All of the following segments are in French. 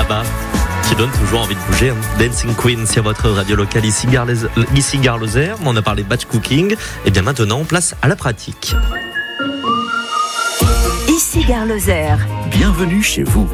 ABBA, qui donne toujours envie de bouger. Dancing Queen sur votre radio locale ici Gare Lozère. On a parlé batch cooking. Et bien maintenant, place à la pratique. Ici Gare Lozère. Bienvenue chez vous.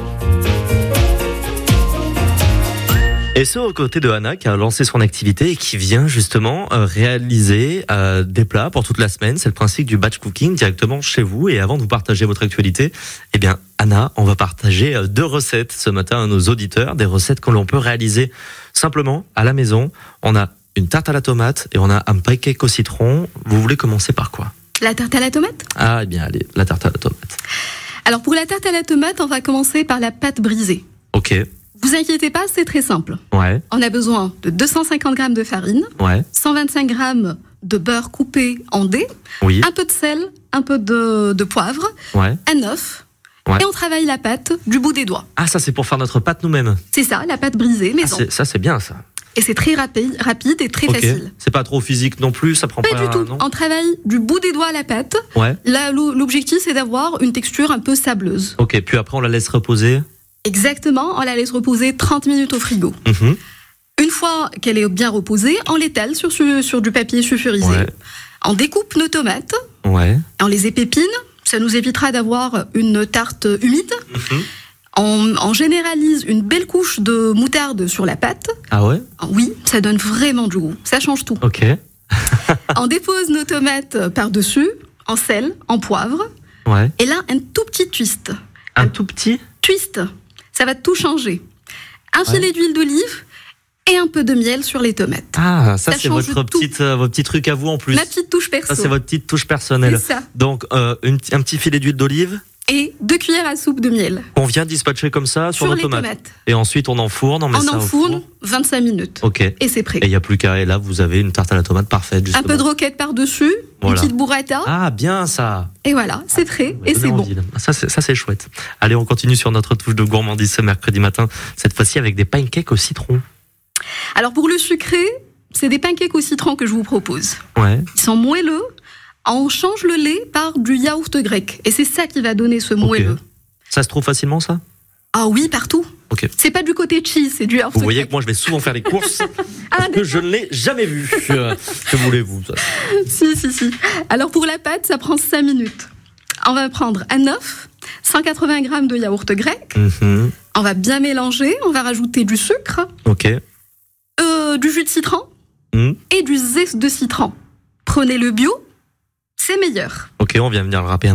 Et ce, aux côtés de Anna, qui a lancé son activité et qui vient justement réaliser des plats pour toute la semaine. C'est le principe du batch cooking directement chez vous. Et avant de vous partager votre actualité, eh bien, Anna, on va partager 2 recettes ce matin à nos auditeurs. Des recettes que l'on peut réaliser simplement à la maison. On a une tarte à la tomate et on a un pancake au citron. Vous voulez commencer par quoi? La tarte à la tomate? Ah, eh bien, allez, la tarte à la tomate. Alors, pour la tarte à la tomate, on va commencer par la pâte brisée. Ok. Vous inquiétez pas, c'est très simple. Ouais. On a besoin de 250 grammes de farine, Ouais. 125 grammes de beurre coupé en dés, Oui. un peu de sel, un peu de poivre, Ouais. un œuf, Ouais. et on travaille la pâte du bout des doigts. Ah, ça, c'est pour faire notre pâte nous-mêmes. C'est ça, la pâte brisée, Ah, maison. ça, c'est bien, ça. Et c'est très rapide et très Ok. facile. C'est pas trop physique non plus, ça prend Pas du tout. non On travaille du bout des doigts la pâte. Ouais. Là, l'objectif, c'est d'avoir une texture un peu sableuse. Ok, puis après, on la laisse reposer. Exactement, on la laisse reposer 30 minutes au frigo. Mhm. Une fois qu'elle est bien reposée, on l'étale sur du papier sulfurisé. Ouais. On découpe nos tomates, Ouais. on les épépine. Ça nous évitera d'avoir une tarte humide. Mhm. On généralise une belle couche de moutarde sur la pâte. Ah ouais? Oui, ça donne vraiment du goût. Ça change tout. Ok. On dépose nos tomates par-dessus, en sel, en poivre. Ouais. Et là, un tout petit twist. Un tout petit? Twist, ça va tout changer. Un filet d'huile d'olive et un peu de miel sur les tomates. Ah, ça Ça c'est change votre tout. votre petit truc à vous en plus. Ma petite touche perso. Ça c'est votre petite touche personnelle. C'est ça. Donc un petit filet d'huile d'olive Et 2 cuillères à soupe de miel. qu'on vient dispatcher comme ça sur nos les tomates. Et ensuite on enfourne, on met On ça au enfourne four. 25 minutes. Ok. Et Et c'est prêt. il n'y a plus qu'à, et là vous avez une tarte à la tomate parfaite Un justement. peu de roquette par-dessus, Voilà. une petite burrata. Ah bien ça. Et voilà, c'est prêt et Donnez c'est bon. envie, là. Ça c'est chouette. Allez, on continue sur notre touche de gourmandise ce mercredi matin, cette fois-ci avec des pancakes au citron. Alors pour le sucré, c'est des pancakes au citron que je vous propose. Ouais. Ils sont moelleux. On change le lait par du yaourt grec. Et c'est ça qui va donner ce moelleux. Ça se trouve facilement ça? Ah oui, partout. Ok. C'est pas du côté cheese, c'est du yaourt Vous voyez grec. que moi je vais souvent faire les courses Ah, parce que je ne l'ai jamais vu. Que voulez-vous ça? Si. Alors pour la pâte, ça prend 5 minutes. On va prendre un œuf, 180 grammes de yaourt grec. Mhm. On va bien mélanger. On va rajouter du sucre, Ok. du jus de citron Mhm. et du zeste de citron. Prenez le bio, c'est meilleur. Ok, on vient venir le râper un